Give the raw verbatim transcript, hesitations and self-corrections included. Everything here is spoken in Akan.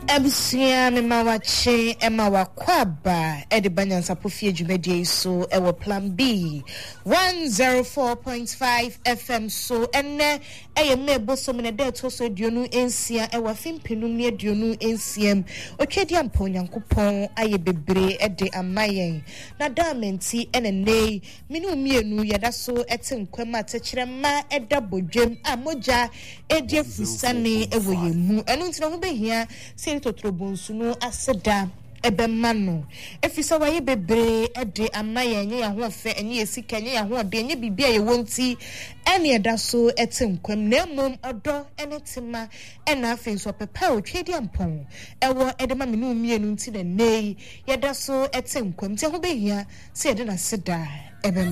Abusia me mawache ema wakwaba edi banyansa pofie dwumedie so ewo plan B one oh four point five F M so enne eye mebo so me de to so aduonu ensia ewa fimpinum ne aduonu ensiem otwedi ampa Onyankopon aye bebre ede amayen na damenti enene minu mienu yeda so ete nkwama techirema eda bodwem amoja edi afusane ewo yemu enu ntina ho behia se totrobonsu no aseda ebemano efisa waye bebre ede amaye nye ya ho fe enye esika nye ya ho de enye bibia ye wonti ene eda so ete nkwam na mom odo ene tema ena afen so pepa otwedi ampon ewo ede ma menu mienu nti na nei yeda so ete nkwam ti ho behia se ede na seda ebem